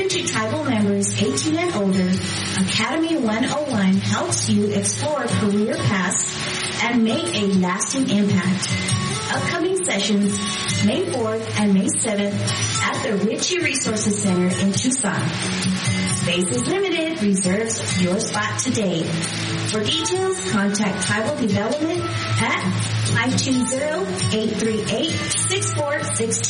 Open to tribal members 18 and older, Academy 101 helps you explore career paths and make a lasting impact. Upcoming sessions, May 4th and May 7th at the Ritchie Resources Center in Tucson. Space is limited. Reserve your spot today. For details, contact Tribal Development at 520-838-6462.